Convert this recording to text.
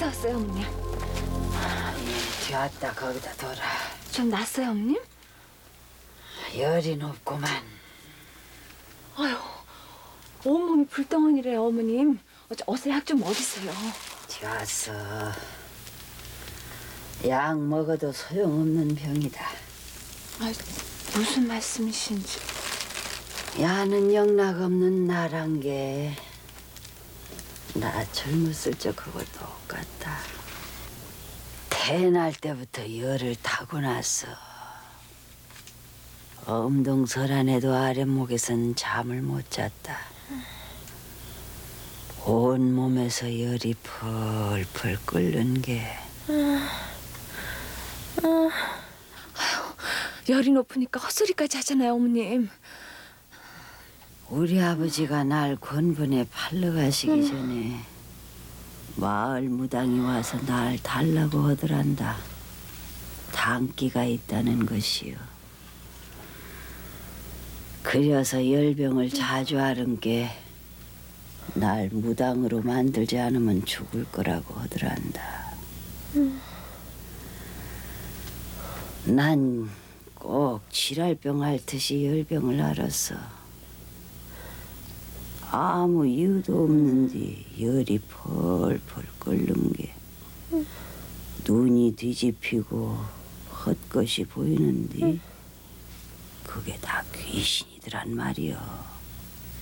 어디서 왔어요, 어머님? 뒤왔다 거기다 둬라. 좀 났어요, 어머님? 열이 높구만. 아유, 온몸이 불덩어리래요, 어머님. 어서 약 좀 먹이세요. 뒤왔어. 약 먹어도 소용없는 병이다. 아, 무슨 말씀이신지. 야는 영락없는 나란 게 나 젊었을 적하고 똑같다. 태어날 때부터 열을 타고났어. 엄동설안에도 아랫목에선 잠을 못 잤다. 온 몸에서 열이 펄펄 끓는 게. 열이 높으니까 헛소리까지 하잖아요, 어머님. 우리 아버지가 날 권분에 팔러 가시기 전에 마을 무당이 와서 날 달라고 하더란다. 단기가 있다는 것이요. 그래서 열병을 자주 앓은 게 날 무당으로 만들지 않으면 죽을 거라고 하더란다. 난 꼭 지랄병 앓듯이 열병을 앓았어. 아무 이유도 없는데 열이 펄펄 끓는 게 눈이 뒤집히고 헛것이 보이는데 그게 다 귀신이더란 말이여.